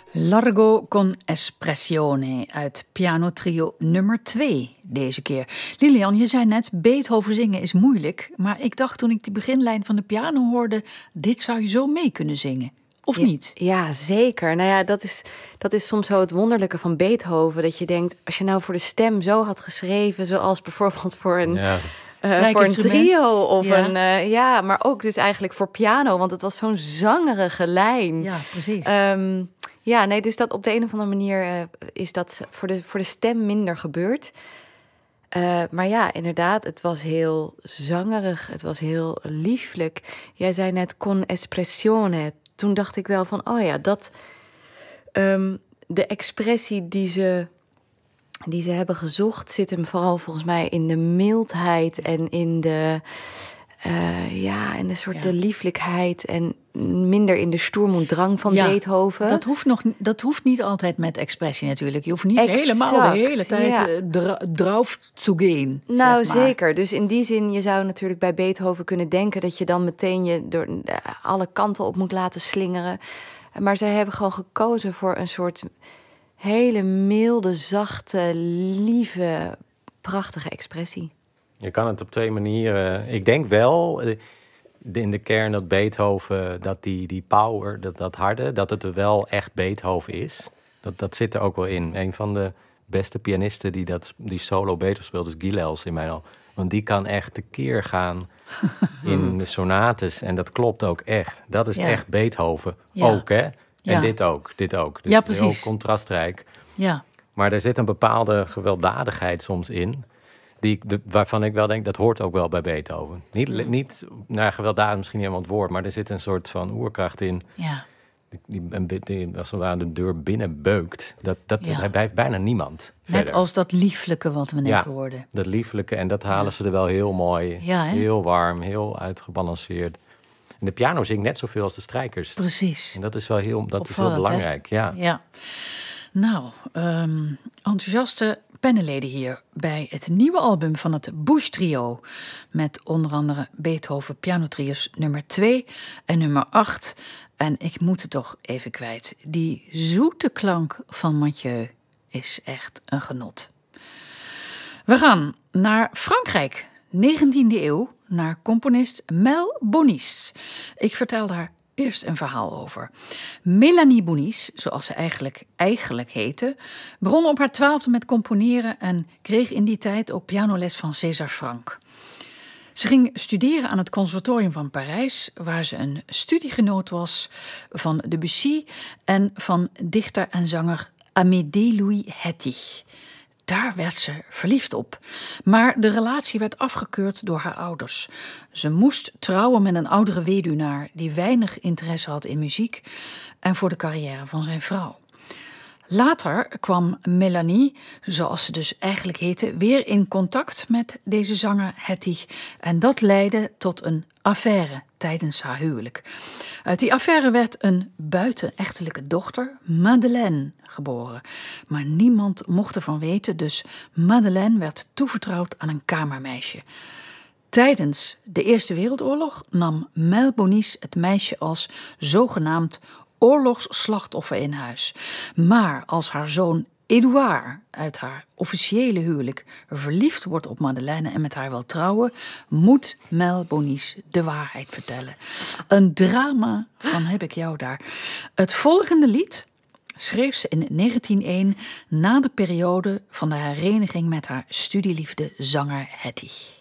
Largo con espressione uit pianotrio nummer 2 deze keer. Lilian, je zei net, Beethoven zingen is moeilijk. Maar ik dacht toen ik die beginlijn van de piano hoorde, dit zou je zo mee kunnen zingen. Of niet? Ja, zeker. Nou ja, dat is soms zo het wonderlijke van Beethoven. Dat je denkt, als je nou voor de stem zo had geschreven, zoals bijvoorbeeld voor een trio of maar ook dus eigenlijk voor piano, want het was zo'n zangerige lijn. Ja, precies. Dus dat op de een of andere manier is dat voor de stem minder gebeurd. Maar ja, inderdaad, het was heel zangerig, het was heel lieflijk. Jij zei net con espressione. Toen dacht ik wel van, de expressie die ze hebben gezocht zit hem vooral volgens mij in de mildheid en in de de lieflijkheid en minder in de Sturm und Drang van Beethoven. Dat hoeft niet altijd met expressie natuurlijk. Je hoeft niet helemaal de hele tijd drauf te gaan. Nou, zeker. Dus in die zin, je zou natuurlijk bij Beethoven kunnen denken dat je dan meteen je door alle kanten op moet laten slingeren. Maar zij hebben gewoon gekozen voor een soort hele milde, zachte, lieve, prachtige expressie. Je kan het op twee manieren. Ik denk wel in de kern dat Beethoven, dat die power, dat harde, dat het wel echt Beethoven is. Dat zit er ook wel in. Een van de beste pianisten die solo Beethoven speelt is Gilels in mijn ogen. Want die kan echt tekeer gaan in de sonates. En dat klopt ook echt. Dat is echt Beethoven. Ja. Ook, hè? En ja. dit ook. Dus ja, precies. Heel contrastrijk. Ja. Maar er zit een bepaalde gewelddadigheid soms in. Waarvan ik wel denk, dat hoort ook wel bij Beethoven. Niet gewelddadig misschien niet helemaal het woord, maar er zit een soort van oerkracht in. Ja. Die als het ware de deur binnenbeukt. Dat heeft bijna niemand verder. Net als dat lieflijke wat we net hoorden. Dat lieflijke, en dat halen ze er wel heel mooi. Ja, heel warm, heel uitgebalanceerd. En de piano zingt net zoveel als de strijkers. Precies. En dat is wel heel belangrijk. Ja. Nou, enthousiaste pennenleden hier bij het nieuwe album van het Bush Trio. Met onder andere Beethoven pianotrios nummer 2 en nummer 8. En ik moet het toch even kwijt. Die zoete klank van Mathieu is echt een genot. We gaan naar Frankrijk, 19e eeuw, naar componist Mel Bonis. Ik vertel daar eerst een verhaal over. Mélanie Bonis, zoals ze eigenlijk heette, begon op haar 12e met componeren en kreeg in die tijd ook pianoles van César Franck. Ze ging studeren aan het Conservatorium van Parijs, waar ze een studiegenoot was van Debussy en van dichter en zanger Amédée Louis Hettich. Daar werd ze verliefd op. Maar de relatie werd afgekeurd door haar ouders. Ze moest trouwen met een oudere weduwnaar die weinig interesse had in muziek en voor de carrière van zijn vrouw. Later kwam Mélanie, zoals ze dus eigenlijk heette, weer in contact met deze zanger Hettich. En dat leidde tot een affaire tijdens haar huwelijk. Uit die affaire werd een buitenechtelijke dochter, Madeleine, geboren. Maar niemand mocht ervan weten, dus Madeleine werd toevertrouwd aan een kamermeisje. Tijdens de Eerste Wereldoorlog nam Mel Bonis het meisje als zogenaamd oorlogsslachtoffer in huis. Maar als haar zoon Édouard uit haar officiële huwelijk verliefd wordt op Madeleine en met haar wil trouwen, moet Mel Bonis de waarheid vertellen. Een drama van heb ik jou daar. Het volgende lied schreef ze in 1901 na de periode van de hereniging met haar studieliefde zanger Hettich.